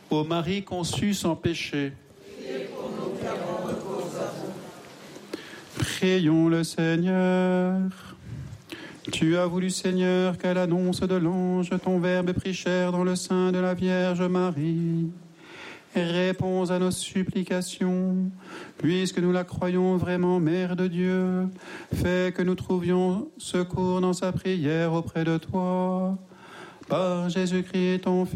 Ô Marie conçue sans péché, prions le Seigneur. Tu as voulu, Seigneur, qu'à l'annonce de l'ange, ton Verbe prit chair dans le sein de la Vierge Marie. Réponds à nos supplications, puisque nous la croyons vraiment Mère de Dieu. Fais que nous trouvions secours dans sa prière auprès de toi. Par Jésus-Christ, ton Fils,